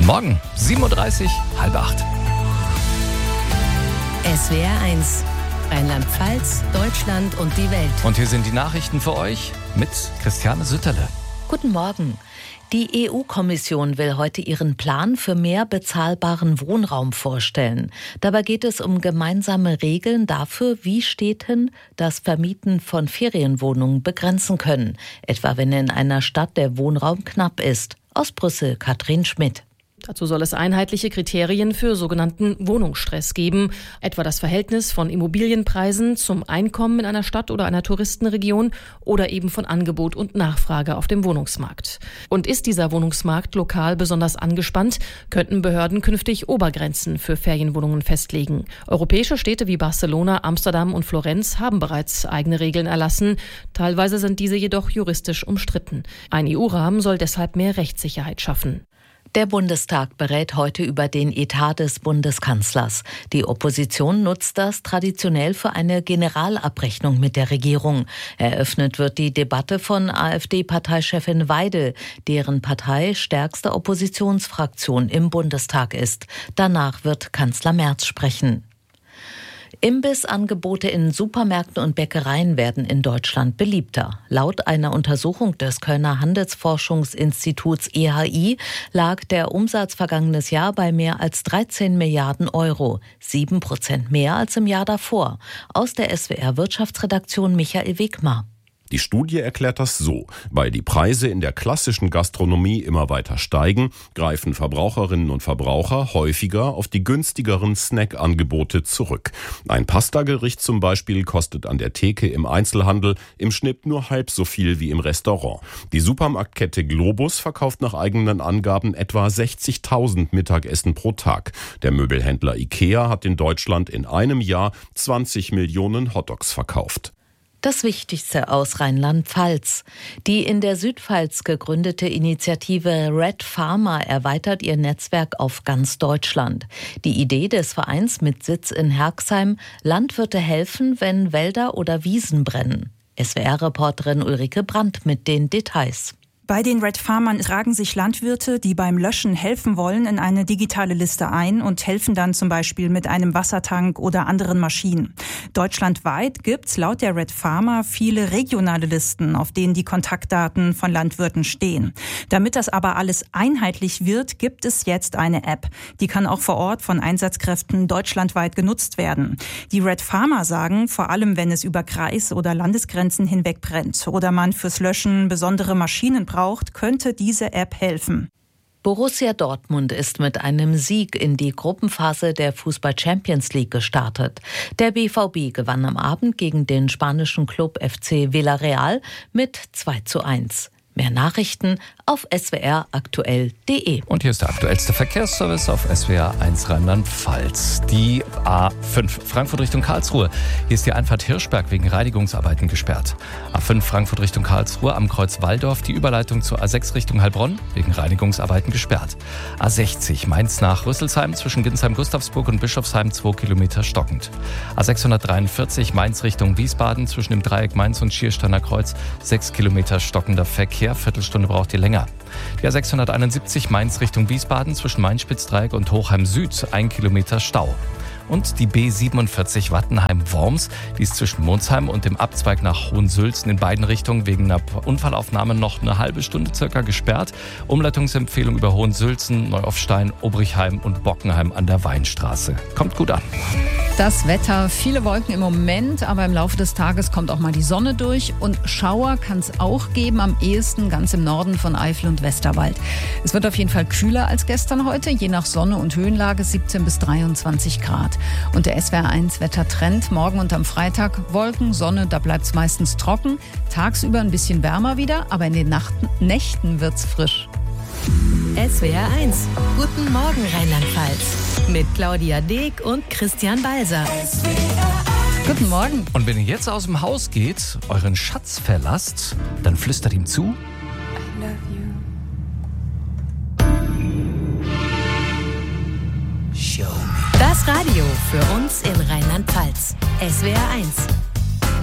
Morgen, 7.30 Uhr, 7:30. SWR 1, Rheinland-Pfalz, Deutschland und die Welt. Und hier sind die Nachrichten für euch mit Christiane Sütterle. Guten Morgen. Die EU-Kommission will heute ihren Plan für mehr bezahlbaren Wohnraum vorstellen. Dabei geht es um gemeinsame Regeln dafür, wie Städten das Vermieten von Ferienwohnungen begrenzen können. Etwa wenn in einer Stadt der Wohnraum knapp ist. Aus Brüssel, Katrin Schmidt. Dazu soll es einheitliche Kriterien für sogenannten Wohnungsstress geben, etwa das Verhältnis von Immobilienpreisen zum Einkommen in einer Stadt oder einer Touristenregion oder eben von Angebot und Nachfrage auf dem Wohnungsmarkt. Und ist dieser Wohnungsmarkt lokal besonders angespannt, könnten Behörden künftig Obergrenzen für Ferienwohnungen festlegen. Europäische Städte wie Barcelona, Amsterdam und Florenz haben bereits eigene Regeln erlassen. Teilweise sind diese jedoch juristisch umstritten. Ein EU-Rahmen soll deshalb mehr Rechtssicherheit schaffen. Der Bundestag berät heute über den Etat des Bundeskanzlers. Die Opposition nutzt das traditionell für eine Generalabrechnung mit der Regierung. Eröffnet wird die Debatte von AfD-Parteichefin Weidel, deren Partei stärkste Oppositionsfraktion im Bundestag ist. Danach wird Kanzler Merz sprechen. Imbissangebote in Supermärkten und Bäckereien werden in Deutschland beliebter. Laut einer Untersuchung des Kölner Handelsforschungsinstituts EHI lag der Umsatz vergangenes Jahr bei mehr als 13 Milliarden Euro, 7% mehr als im Jahr davor. Aus der SWR-Wirtschaftsredaktion Michael Wegmar. Die Studie erklärt das so: Weil die Preise in der klassischen Gastronomie immer weiter steigen, greifen Verbraucherinnen und Verbraucher häufiger auf die günstigeren Snackangebote zurück. Ein Pastagericht zum Beispiel kostet an der Theke im Einzelhandel im Schnitt nur halb so viel wie im Restaurant. Die Supermarktkette Globus verkauft nach eigenen Angaben etwa 60.000 Mittagessen pro Tag. Der Möbelhändler IKEA hat in Deutschland in einem Jahr 20 Millionen Hotdogs verkauft. Das Wichtigste aus Rheinland-Pfalz. Die in der Südpfalz gegründete Initiative Red Farmer erweitert ihr Netzwerk auf ganz Deutschland. Die Idee des Vereins mit Sitz in Herxheim: Landwirte helfen, wenn Wälder oder Wiesen brennen. SWR-Reporterin Ulrike Brandt mit den Details. Bei den Red Farmern tragen sich Landwirte, die beim Löschen helfen wollen, in eine digitale Liste ein und helfen dann zum Beispiel mit einem Wassertank oder anderen Maschinen. Deutschlandweit gibt's laut der Red Farmer viele regionale Listen, auf denen die Kontaktdaten von Landwirten stehen. Damit das aber alles einheitlich wird, gibt es jetzt eine App. Die kann auch vor Ort von Einsatzkräften deutschlandweit genutzt werden. Die Red Farmer sagen, vor allem wenn es über Kreis- oder Landesgrenzen hinweg brennt oder man fürs Löschen besondere Maschinen braucht, könnte diese App helfen. Borussia Dortmund ist mit einem Sieg in die Gruppenphase der Fußball-Champions League gestartet. Der BVB gewann am Abend gegen den spanischen Club FC Villarreal mit 2:1. Mehr Nachrichten auf swraktuell.de. Und hier ist der aktuellste Verkehrsservice auf SWR 1 Rheinland-Pfalz. Die A5 Frankfurt Richtung Karlsruhe. Hier ist die Einfahrt Hirschberg wegen Reinigungsarbeiten gesperrt. A5 Frankfurt Richtung Karlsruhe am Kreuz Walldorf die Überleitung zur A6 Richtung Heilbronn wegen Reinigungsarbeiten gesperrt. A60 Mainz nach Rüsselsheim zwischen Ginsheim-Gustavsburg und Bischofsheim 2 Kilometer stockend. A643 Mainz Richtung Wiesbaden zwischen dem Dreieck Mainz und Schiersteiner Kreuz 6 Kilometer stockender Verkehr. Viertelstunde braucht ihr länger. Die A671 Mainz Richtung Wiesbaden zwischen Mainspitzdreieck und Hochheim Süd 1 Kilometer Stau. Und die B47 Wattenheim-Worms, die ist zwischen Monsheim und dem Abzweig nach Hohensülzen in beiden Richtungen wegen einer Unfallaufnahme noch eine halbe Stunde circa gesperrt. Umleitungsempfehlung über Hohensülzen, Neuaufstein, Obrichheim und Bockenheim an der Weinstraße. Kommt gut an. Das Wetter, viele Wolken im Moment, aber im Laufe des Tages kommt auch mal die Sonne durch und Schauer kann es auch geben, am ehesten ganz im Norden von Eifel und Westerwald. Es wird auf jeden Fall kühler als gestern heute, je nach Sonne und Höhenlage 17 bis 23 Grad. Und der SWR1 Wettertrend, morgen und am Freitag Wolken, Sonne, da bleibt es meistens trocken, tagsüber ein bisschen wärmer wieder, aber in den Nächten wird's frisch. SWR 1. Guten Morgen Rheinland-Pfalz. Mit Claudia Deek und Christian Balser. Guten Morgen. Und wenn ihr jetzt aus dem Haus geht, euren Schatz verlasst, dann flüstert ihm zu: I love you. Das Radio für uns in Rheinland-Pfalz. SWR 1.